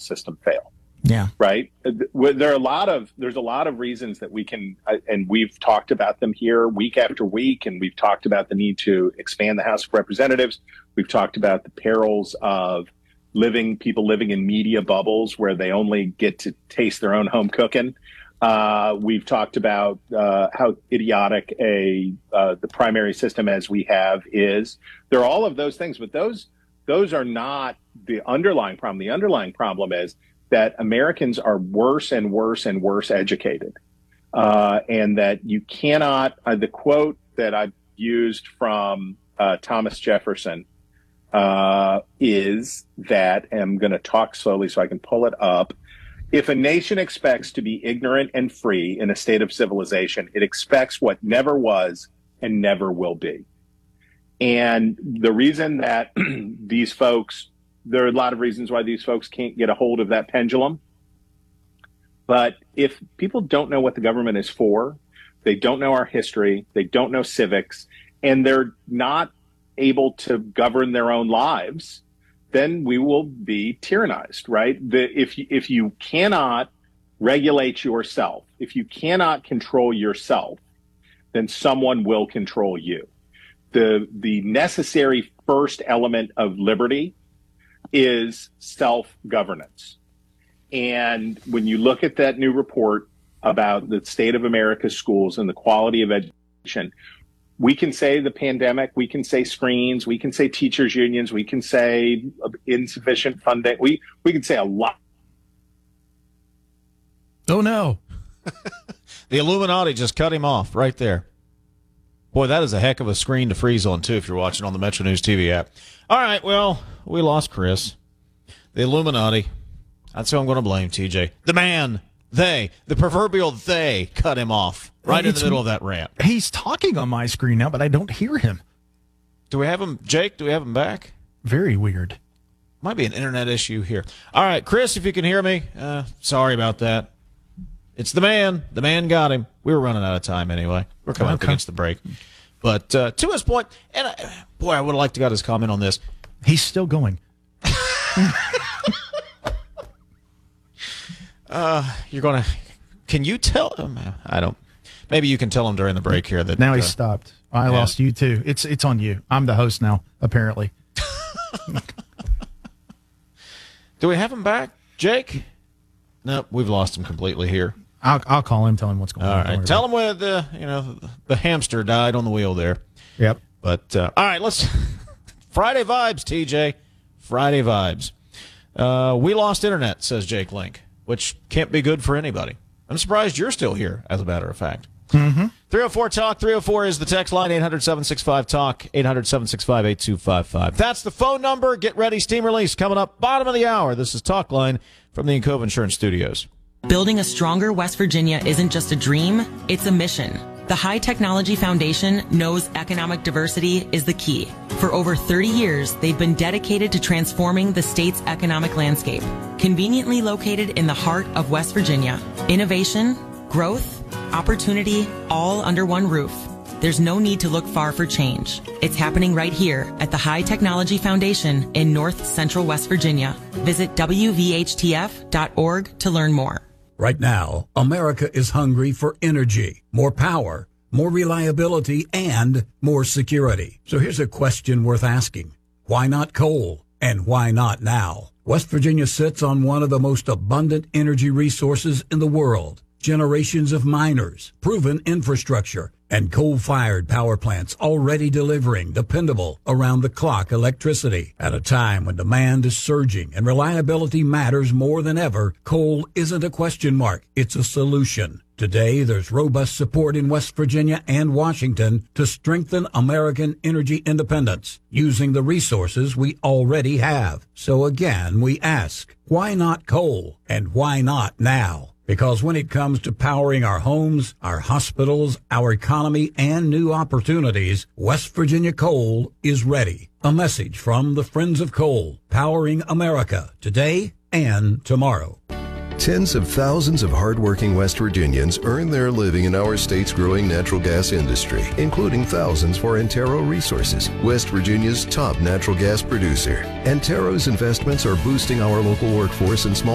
system fail. Yeah. Right. There's a lot of reasons that we can, and we've talked about them here week after week, and we've talked about the need to expand the House of Representatives. We've talked about the perils of people living in media bubbles where they only get to taste their own home cooking. We've talked about how idiotic the primary system as we have is. There are all of those things, but those are not the underlying problem. The underlying problem is that Americans are worse and worse and worse educated, and that you cannot. The quote that I used from Thomas Jefferson is that, and I'm going to talk slowly so I can pull it up. If a nation expects to be ignorant and free in a state of civilization, it expects what never was and never will be. And the reason that these folks, there are a lot of reasons why these folks can't get a hold of that pendulum. But if people don't know what the government is for, they don't know our history, they don't know civics, and they're not able to govern their own lives, then we will be tyrannized, right? If you cannot regulate yourself, if you cannot control yourself, then someone will control you. The necessary first element of liberty is self-governance. And when you look at that new report about the state of America's schools and the quality of education, we can say the pandemic, we can say screens, we can say teachers unions, we can say insufficient funding. We can say a lot. Oh, no. The Illuminati just cut him off right there. Boy, that is a heck of a screen to freeze on, too, if you're watching on the Metro News TV app. All right, well, we lost Chris. The Illuminati. That's who I'm going to blame, TJ. The man, the proverbial they cut him off right in the middle of that rant. He's talking on my screen now, but I don't hear him. Do we have him, Jake? Do we have him back? Very weird. Might be an internet issue here. All right, Chris, if you can hear me, sorry about that. It's the man. The man got him. We were running out of time anyway. We're coming up against the break. But to his point, and boy, I would have liked to got his comment on this. He's still going. You're going to, can you tell him? I don't, maybe you can tell him during the break here that. Now he's stopped. I lost you too. It's on you. I'm the host now, apparently. Do we have him back, Jake? Nope, we've lost him completely here. I'll call him, tell him what's going on. All right, tell him where the hamster died on the wheel there. Yep. But all right, let's Friday vibes, TJ. Friday vibes. We lost internet, says Jake Link, which can't be good for anybody. I'm surprised you're still here, as a matter of fact. 304-TALK. 304 is the text line. 800-765-TALK. 800-765-8255. That's the phone number. Get ready. Steam release coming up. Bottom of the hour. This is Talk Line from the Encova Insurance Studios. Building a stronger West Virginia isn't just a dream, it's a mission. The High Technology Foundation knows economic diversity is the key. For over 30 years, they've been dedicated to transforming the state's economic landscape. Conveniently located in the heart of West Virginia, innovation, growth, opportunity, all under one roof. There's no need to look far for change. It's happening right here at the High Technology Foundation in North Central West Virginia. Visit WVHTF.org to learn more. Right now, America is hungry for energy, more power, more reliability, and more security. So here's a question worth asking. Why not coal? And why not now? West Virginia sits on one of the most abundant energy resources in the world. Generations of miners, proven infrastructure, and coal-fired power plants already delivering dependable, around-the-clock electricity. At a time when demand is surging and reliability matters more than ever, coal isn't a question mark, it's a solution. Today, there's robust support in West Virginia and Washington to strengthen American energy independence using the resources we already have. So again, we ask, why not coal? And why not now? Because when it comes to powering our homes, our hospitals, our economy, and new opportunities, West Virginia Coal is ready. A message from the Friends of Coal, powering America today and tomorrow. Tens of thousands of hardworking West Virginians earn their living in our state's growing natural gas industry, including thousands for Antero Resources, West Virginia's top natural gas producer. Antero's investments are boosting our local workforce and small